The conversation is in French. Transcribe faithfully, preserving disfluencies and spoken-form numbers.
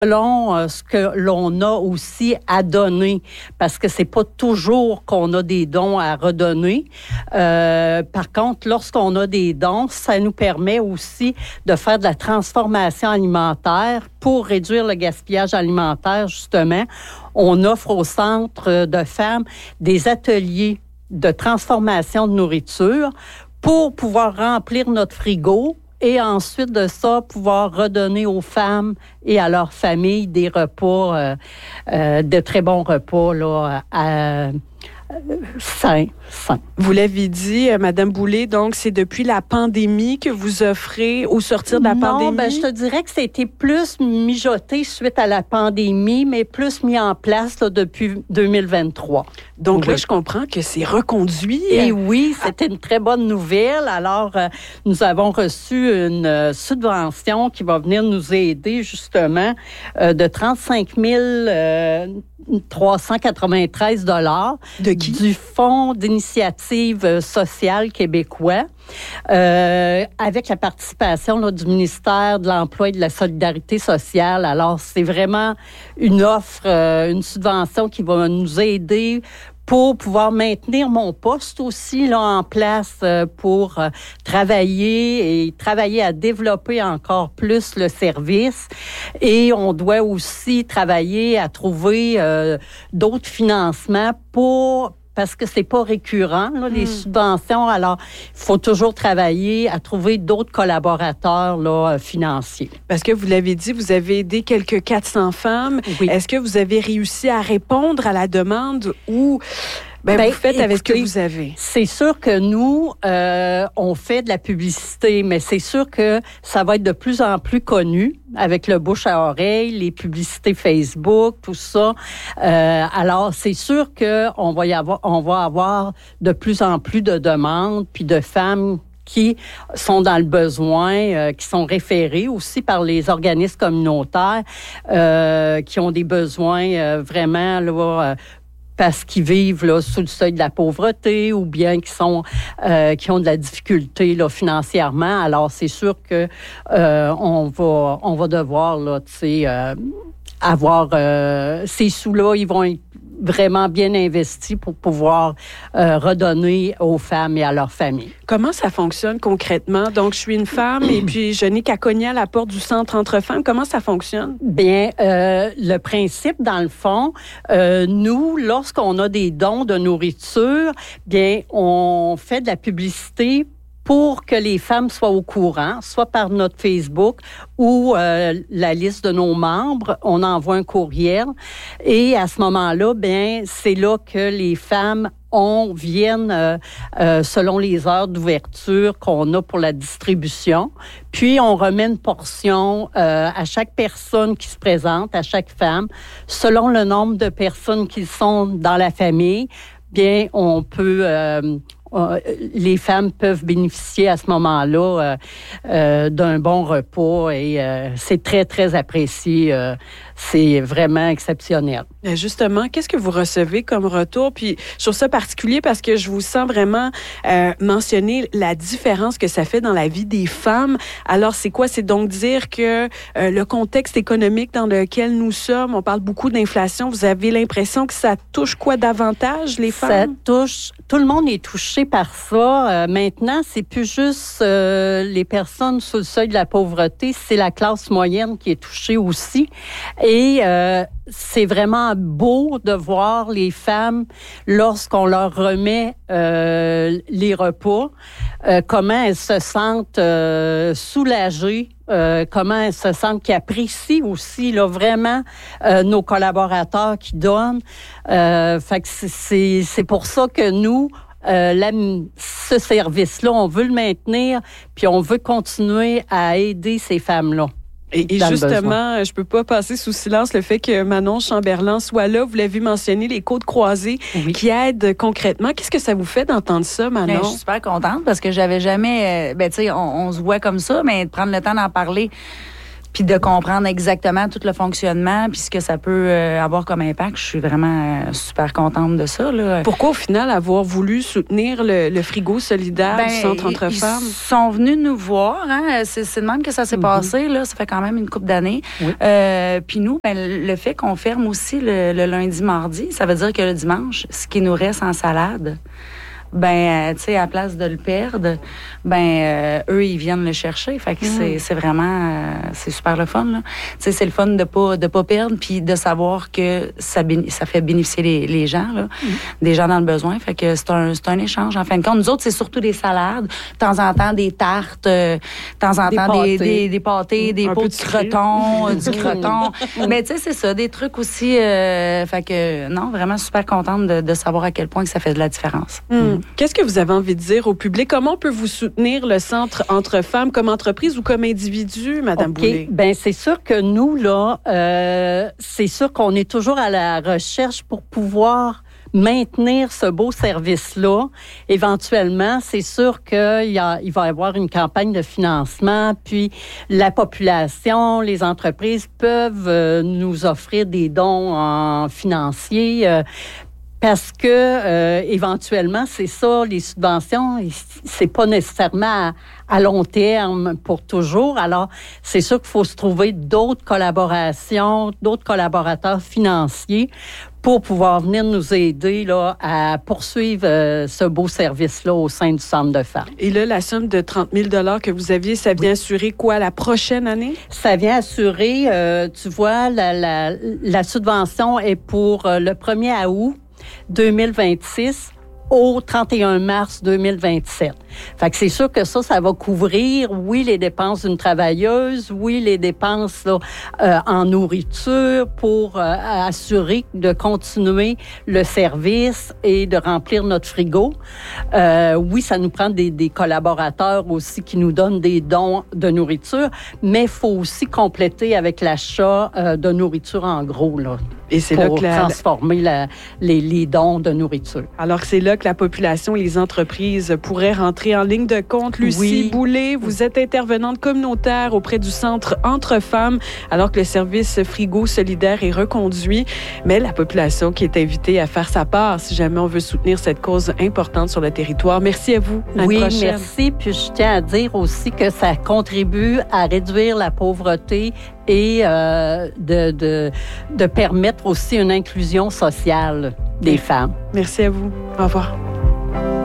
selon euh, ce que l'on a aussi à donner, parce que c'est pas toujours qu'on a des dons à redonner. Euh, par contre, lorsqu'on a des dons, ça nous permet aussi de faire de la transformation alimentaire pour réduire le gaspillage alimentaire, justement. On offre au Centre de femmes des ateliers de transformation de nourriture pour pouvoir remplir notre frigo et ensuite de ça, pouvoir redonner aux femmes et à leurs familles des repas, euh, euh, de très bons repas, là, à, à, sains, sains. Vous l'avez dit, euh, Madame Boulay, donc c'est depuis la pandémie que vous offrez au sortir de la non, pandémie? Non, ben je te dirais que c'était plus mijoté suite à la pandémie, mais plus mis en place là, depuis deux mille vingt-trois. Donc oui. Là, je comprends que c'est reconduit. Et oui, c'était une très bonne nouvelle. Alors, euh, nous avons reçu une euh, subvention qui va venir nous aider justement euh, de trente-cinq mille trois cent quatre-vingt-treize dollars de qui? Du Fonds d'initiative sociale québécois, euh, avec la participation là, du ministère de l'Emploi et de la Solidarité sociale. Alors, c'est vraiment une offre, euh, une subvention qui va nous aider pour pouvoir maintenir mon poste aussi là en place euh, pour euh, travailler et travailler à développer encore plus le service. Et on doit aussi travailler à trouver euh, d'autres financements pour parce que c'est pas récurrent, là, les mmh. subventions. Alors, il faut toujours travailler à trouver d'autres collaborateurs là, financiers. Parce que vous l'avez dit, vous avez aidé quelques quatre cents femmes. Oui. Est-ce que vous avez réussi à répondre à la demande ou... Ben, ben, vous faites avec écoutez, ce que vous avez. C'est sûr que nous, euh, on fait de la publicité, mais c'est sûr que ça va être de plus en plus connu avec le bouche à oreille, les publicités Facebook, tout ça. Euh, alors, c'est sûr que on va y avoir, on va avoir de plus en plus de demandes, puis de femmes qui sont dans le besoin, euh, qui sont référés aussi par les organismes communautaires, euh, qui ont des besoins euh, vraiment là, euh, parce qu'ils vivent là, sous le seuil de la pauvreté ou bien qui sont euh, qui ont de la difficulté là, financièrement. Alors, c'est sûr que euh, on va on va devoir là, tu sais, euh, avoir euh, ces sous-là, ils vont être vraiment bien investis pour pouvoir euh, redonner aux femmes et à leurs familles. Comment ça fonctionne concrètement? Donc, je suis une femme et puis je n'ai qu'à cogner à la porte du Centre Entre Femmes. Comment ça fonctionne? Bien, euh, le principe, dans le fond, euh, nous, lorsqu'on a des dons de nourriture, bien, on fait de la publicité pour que les femmes soient au courant, soit par notre Facebook ou euh, la liste de nos membres. On envoie un courriel et à ce moment-là, bien, c'est là que les femmes on vienne euh, euh, selon les heures d'ouverture qu'on a pour la distribution. Puis, on remet une portion euh, à chaque personne qui se présente, à chaque femme, selon le nombre de personnes qui sont dans la famille. Bien, on peut... Euh, Euh, les femmes peuvent bénéficier à ce moment-là euh, euh, d'un bon repas et euh, c'est très, très apprécié. Euh, c'est vraiment exceptionnel. Justement, qu'est-ce que vous recevez comme retour? Puis, je trouve ça particulier parce que je vous sens vraiment euh, mentionner la différence que ça fait dans la vie des femmes. Alors, c'est quoi? C'est donc dire que euh, le contexte économique dans lequel nous sommes, on parle beaucoup d'inflation. Vous avez l'impression que ça touche quoi davantage, les femmes? Ça touche... Tout le monde est touché par ça. Euh, maintenant, c'est plus juste euh, les personnes sous le seuil de la pauvreté, c'est la classe moyenne qui est touchée aussi. Et euh, c'est vraiment beau de voir les femmes, lorsqu'on leur remet euh, les repas, euh, comment elles se sentent euh, soulagées, euh, comment elles se sentent, qui apprécient aussi là, vraiment euh, nos collaborateurs qui donnent. Euh, fait que c'est, c'est pour ça que nous, Euh, la, ce service-là, on veut le maintenir, puis on veut continuer à aider ces femmes-là. Et, et justement, je peux pas passer sous silence le fait que Manon Chamberlain soit là. Vous l'avez mentionné, les côtes croisées oui. qui aident concrètement. Qu'est-ce que ça vous fait d'entendre ça, Manon? Bien, je suis super contente parce que j'avais jamais... Ben, tu sais, on, on se voit comme ça, mais de prendre le temps d'en parler... puis de comprendre exactement tout le fonctionnement, puis ce que ça peut euh, avoir comme impact. Je suis vraiment euh, super contente de ça. Là. Pourquoi, au final, avoir voulu soutenir le, le frigo solidaire ben, du Centre Entre ils Femmes? Ils sont venus nous voir. Hein? C'est, c'est de même que ça s'est mm-hmm. passé. Là. Ça fait quand même une couple d'années. Oui. Euh, puis nous, ben, le fait qu'on ferme aussi le, le lundi, mardi, ça veut dire que le dimanche, ce qui nous reste en salade, ben, tu sais, à place de le perdre, ben, euh, eux, ils viennent le chercher. Fait que mmh. c'est, c'est vraiment, euh, c'est super le fun, là. Tu sais, c'est le fun de pas, de pas perdre, puis de savoir que ça, béni- ça fait bénéficier les, les gens, là, mmh. des gens dans le besoin. Fait que c'est un, c'est un échange, en fin de compte. Nous autres, c'est surtout des salades, de temps en temps des tartes, euh, de temps en temps des, des, des, des pâtés, des un pots de croton, euh, du croton. Mais tu sais, c'est ça, des trucs aussi. Euh, fait que, non, vraiment super contente de, de savoir à quel point que ça fait de la différence. Mmh. Mmh. Qu'est-ce que vous avez envie de dire au public? Comment on peut vous soutenir le Centre Entre Femmes comme entreprise ou comme individu, Mme okay. Boulay? Bien, c'est sûr que nous, là, euh, c'est sûr qu'on est toujours à la recherche pour pouvoir maintenir ce beau service-là. Éventuellement, c'est sûr qu'il y a, il va y avoir une campagne de financement, puis la population, les entreprises peuvent euh, nous offrir des dons en financiers, euh, parce que euh, éventuellement, c'est ça, les subventions, c'est pas nécessairement à, à long terme pour toujours. Alors, c'est sûr qu'il faut se trouver d'autres collaborations, d'autres collaborateurs financiers pour pouvoir venir nous aider là, à poursuivre euh, ce beau service-là au sein du Centre de femmes. Et là, la somme de trente mille dollars que vous aviez, ça vient oui. assurer quoi la prochaine année? Ça vient assurer, euh, tu vois, la, la, la subvention est pour euh, le premier août deux mille vingt-six au trente et un mars deux mille vingt-sept. Fait que c'est sûr que ça, ça va couvrir, oui, les dépenses d'une travailleuse, oui, les dépenses là, euh, en nourriture pour euh, assurer de continuer le service et de remplir notre frigo. Euh, oui, ça nous prend des, des collaborateurs aussi qui nous donnent des dons de nourriture, mais il faut aussi compléter avec l'achat euh, de nourriture en gros, là. Et c'est pour là que la... transformer la, les, les dons de nourriture. Alors que c'est là que la population et les entreprises pourraient rentrer en ligne de compte. Lucie oui. Boulay, vous êtes intervenante communautaire auprès du Centre Entre Femmes, alors que le service frigo solidaire est reconduit. Mais la population qui est invitée à faire sa part si jamais on veut soutenir cette cause importante sur le territoire. Merci à vous. À oui, une prochaine. Merci. Puis je tiens à dire aussi que ça contribue à réduire la pauvreté et euh, de, de, de permettre aussi une inclusion sociale des femmes. Merci à vous. Au revoir.